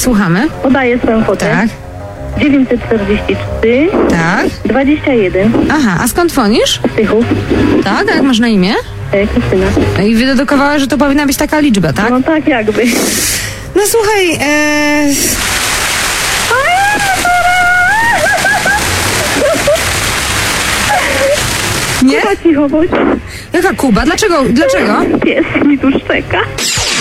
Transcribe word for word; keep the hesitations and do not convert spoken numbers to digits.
słuchamy. Podaję swoją kwotę. Tak. dziewięćset czterdzieści trzy, Tak. dwadzieścia jeden. Aha, a skąd dzwonisz? Z Tychów. Tak, a jak masz na imię? E, Krystyna. No i wydedukowała, że to powinna być taka liczba, tak? No tak jakby. No słuchaj, e... Nie? Chyba cicho bądź. Jaka Kuba? Dlaczego? Dlaczego? Pies mi tu szczeka.